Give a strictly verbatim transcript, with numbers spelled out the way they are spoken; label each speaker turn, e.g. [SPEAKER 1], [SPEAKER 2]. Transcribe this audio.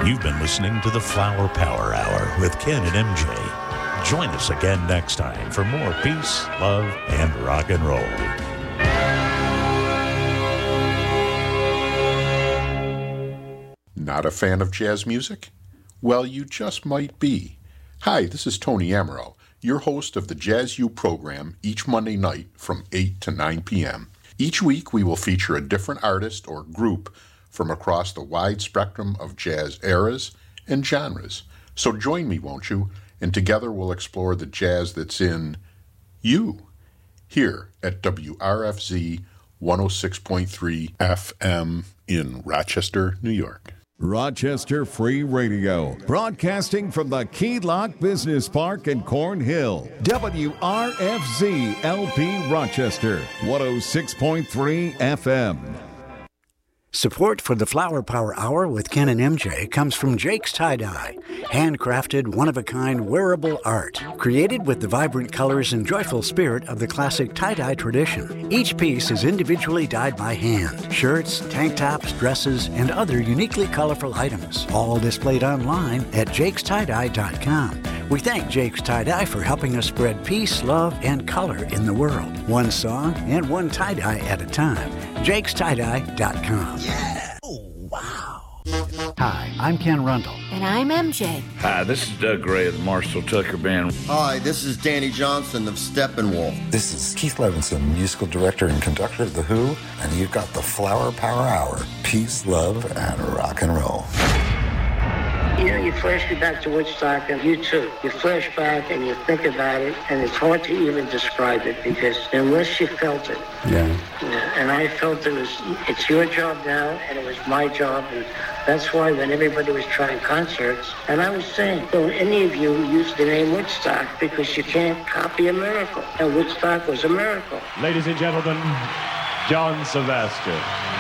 [SPEAKER 1] You've been listening to the Flower Power Hour with Ken and M J. Join us again next time for more peace, love, and rock and roll.
[SPEAKER 2] Not a fan of jazz music? Well, you just might be. Hi, this is Tony Amaro, your host of the Jazz U program each Monday night from eight to nine p.m. Each week we will feature a different artist or group from across the wide spectrum of jazz eras and genres. So join me, won't you? And together we'll explore the jazz that's in you, here at W R F Z one oh six point three F M in Rochester, New York.
[SPEAKER 3] Rochester Free Radio, broadcasting from the Key Lock Business Park in Cornhill. W R F Z L P Rochester, one oh six point three F M.
[SPEAKER 4] Support for the Flower Power Hour with Ken and M J comes from Jake's Tie-Dye, handcrafted, one-of-a-kind wearable art, created with the vibrant colors and joyful spirit of the classic tie-dye tradition. Each piece is individually dyed by hand. Shirts, tank tops, dresses, and other uniquely colorful items, all displayed online at jakes tie dye dot com. We thank Jake's Tie-Dye for helping us spread peace, love, and color in the world. One song and one tie-dye at a time. jakes tie dye dot com.
[SPEAKER 5] Yeah! Oh, wow.
[SPEAKER 4] Hi, I'm Ken Rundle.
[SPEAKER 6] And I'm M J.
[SPEAKER 7] Hi, this is Doug Gray of the Marshall Tucker Band.
[SPEAKER 8] Hi, this is Danny Johnson of Steppenwolf.
[SPEAKER 9] This is Keith Levinson, musical director and conductor of The Who, and you've got the Flower Power Hour. Peace, love, and rock and roll.
[SPEAKER 10] You know, you flash me back to Woodstock, and you too. You flash back and you think about it, and it's hard to even describe it because unless you felt it.
[SPEAKER 9] Yeah.
[SPEAKER 10] Yeah, and I felt it was, it's your job now, and it was my job, and that's why when everybody was trying concerts, and I was saying, don't any of you use the name Woodstock because you can't copy a miracle, and Woodstock was a miracle.
[SPEAKER 11] Ladies and gentlemen, John Sylvester.